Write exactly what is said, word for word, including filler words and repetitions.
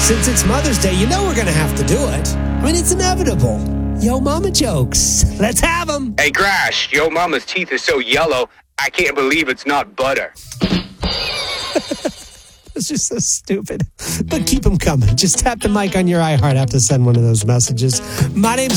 Since it's Mother's Day, you know we're going to have to do it. I mean, it's inevitable. Yo mama jokes. Let's have them. Hey, Crash, yo mama's teeth are so yellow, I can't believe it's not butter. It's just so stupid. But keep them coming. Just tap the mic on your iHeart app to send one of those messages. My name's